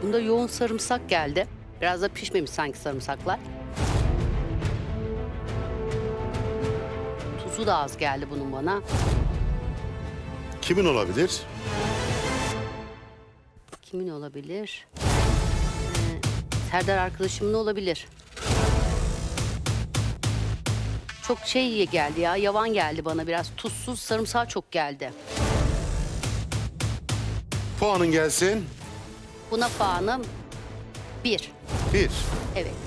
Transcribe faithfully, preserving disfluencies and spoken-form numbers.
Bunda yoğun sarımsak geldi. Biraz da pişmemiş sanki sarımsaklar. Tuzu da az geldi bunun bana. Kimin olabilir? Kimin olabilir? Ee, Serdar arkadaşımın olabilir. Çok şey geldi ya, yavan geldi bana biraz. Tuzsuz, sarımsağı çok geldi. Puanın gelsin. Buna puanım bir. Bir. Evet.